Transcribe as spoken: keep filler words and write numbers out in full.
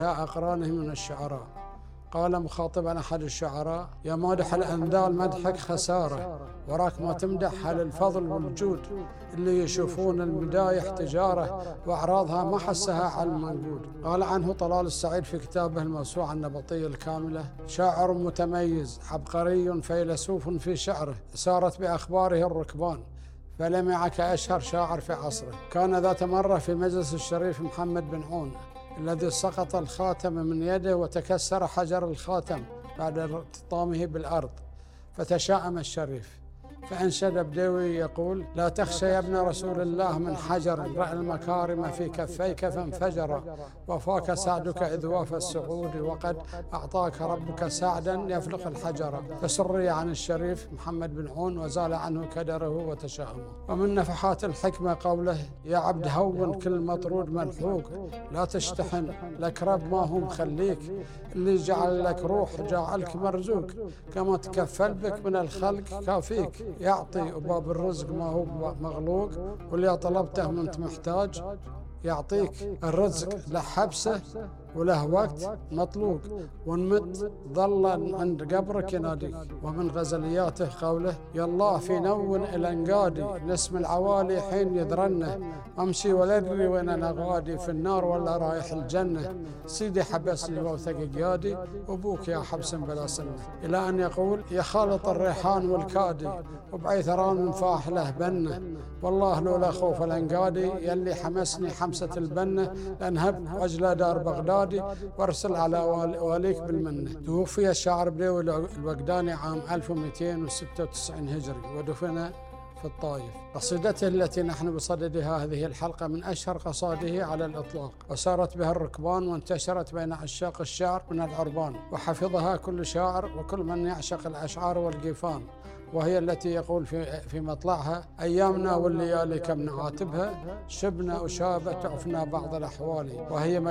أقرانه من الشعراء. قال مخاطبا أحد الشعراء: يا مادح الأنذال مدحك خسارة، وراك ما تمدح على الفضل والجود، اللي يشوفون المدايح تجارة وأعراضها ما حسها على المنقود. قال عنه طلال السعيد في كتابه الموسوعة النبطية الكاملة: شاعر متميز عبقري فيلسوف في شعره، سارت بأخباره الركبان، فلمع كأشهر شاعر في عصره. كان ذات مرة في مجلس الشريف محمد بن عون الذي سقط الخاتم من يده وتكسر حجر الخاتم بعد ارتطامه بالأرض، فتشاءم الشريف فأنشد بدوي يقول: لا تخشى يا ابن رسول الله من حجر، رأى المكارم في كفيك فانفجر، وفاك سعدك إذ وافى السعود، وقد أعطاك ربك سعدا يفلق الحجر. فسري عن الشريف محمد بن عون وزال عنه كدره وتشاؤمه. ومن نفحات الحكمة قوله: يا عبد هون كل مطرود ملحوق، لا تشتحن لك رب ما هو مخليك، اللي جعل لك روح جعلك مرزوق، كما تكفل بك من الخلق كافيك، يعطي وباب الرزق ما هو مغلوق، واللي طلبته وانت محتاج يعطيك. الرزق له حبسه وله وقت مطلوق، ونمت ظل عند قبرك يناديك. ومن غزلياته قوله: يا الله في نون إلى انقادي، نسم العوالي حين يدرنه، أمشي ولا أدري وين أنا غادي، في النار ولا رايح الجنة، سيدي حبسني ووثق قيادي، وابوك يا حبس بلا سنة. إلى أن يقول: يا خالط الريحان والكادي، وبعيثران فاح له بنه، والله لولا خوف الانقادي، يلي حمسني حمسة البنة، لأنهب وجل دار بغداد وارسل على واليك بالمنة. توفي الشاعر بدوي الوقداني عام ألف ومئتين وستة وتسعين هجري، ودفن في الطائف. قصيدته التي نحن بصددها هذه الحلقة من أشهر قصائده على الإطلاق، وسارت بها الركبان وانتشرت بين عشاق الشعر من العربان، وحفظها كل شاعر وكل من يعشق الأشعار والقيفان، وهي التي يقول في في مطلعها: أيامنا والليالي كم نعاتبها، شبنا وشابت عفنا بعض الأحوال. وهي